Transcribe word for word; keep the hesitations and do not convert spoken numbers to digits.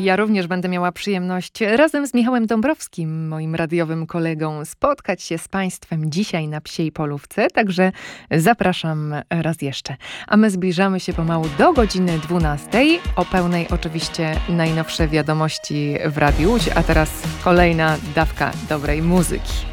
Ja również będę miała przyjemność razem z Michałem Dąbrowskim, moim radiowym kolegą, spotkać się z Państwem dzisiaj na Psiej Polówce, także zapraszam raz jeszcze. A my zbliżamy się pomału do godziny dwunastej. O pełnej oczywiście najnowsze wiadomości w radiu, a teraz kolejna dawka dobrej muzyki.